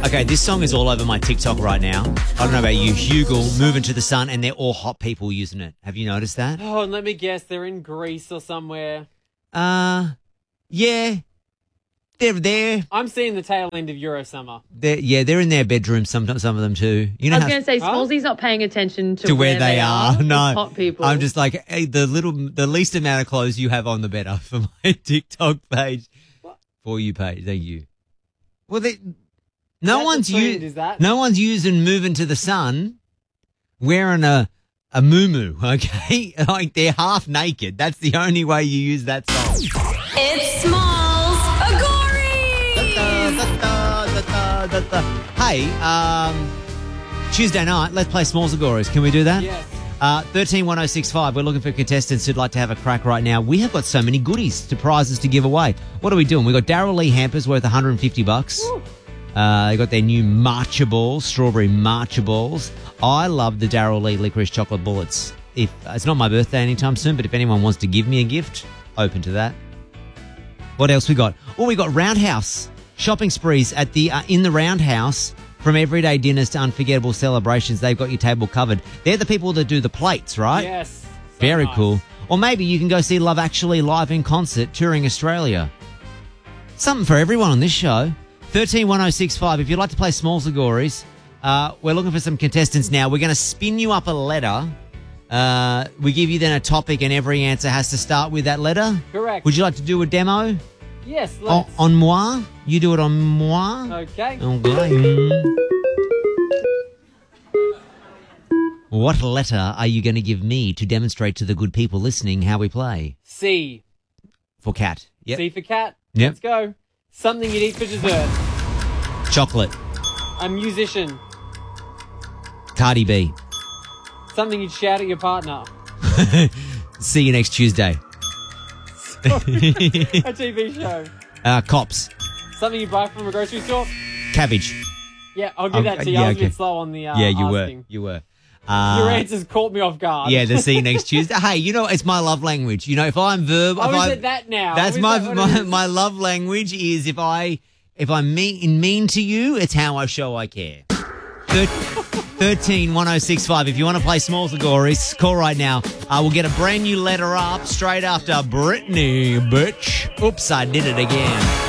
Okay, this song is all over my TikTok right now. I don't know about you. Hugel, Moving to the Sun, and they're all hot people using it. Have you noticed that? Oh, and let me guess, they're in Greece or somewhere. Yeah. They're there. I'm seeing the tail end of Eurosummer. They're in their bedrooms, some of them too. You know I was going to say, Smallsy's not paying attention to where they are. No. Hot people. I'm just like, hey, the least amount of clothes you have on, the better for my TikTok page. What? For you page. Thank you. Well, No one's using Moving to the Sun wearing a muumuu, okay? Like, they're half naked. That's the only way you use that song. It's Smalls Agories! Hey, Tuesday night, let's play Smalls Agories. Can we do that? Yes. 131065. We're looking for contestants who'd like to have a crack right now. We have got so many goodies to prizes to give away. What are we doing? We've got Daryl Lee hampers worth $150. They got their new matcha balls, strawberry matcha balls. I love the Daryl Lee licorice chocolate bullets. If it's not my birthday anytime soon, but if anyone wants to give me a gift, open to that. What else we got? Oh, we got Roundhouse shopping sprees at the in the Roundhouse. From everyday dinners to unforgettable celebrations, they've got your table covered. They're the people that do the plates, right? Yes. So Very nice. cool. Or maybe you can go see Love Actually live in concert touring Australia. Something for everyone on this show. 131065. If you'd like to play Smalls Agories, we're looking for some contestants now. We're going to spin you up a letter. We give you then a topic and every answer has to start with that letter. Correct. Would you like to do a demo? Yes, let's. On moi? You do it on moi? Okay. Okay. What letter are you going to give me to demonstrate to the good people listening how we play? C. For cat. Yep. C for cat. Yep. Let's go. Something you'd eat for dessert. Chocolate. A musician. Cardi B. Something you'd shout at your partner. See you next Tuesday. A TV show. Cops. Something you buy from a grocery store. Cabbage. Yeah, I'll give that to you. I was a bit slow on the Yeah, you asking. were. You were. Your answers caught me off guard. Yeah, the see you next Tuesday. Hey, you know, it's my love language. You know, if I'm is it that now? That's Is my that what it is? my love language is if I'm mean to you, it's how I show I care. 131065. If you want to play Smalls Agories, call right now. We'll get a brand new letter up straight after Britney, bitch. Oops, I did it again.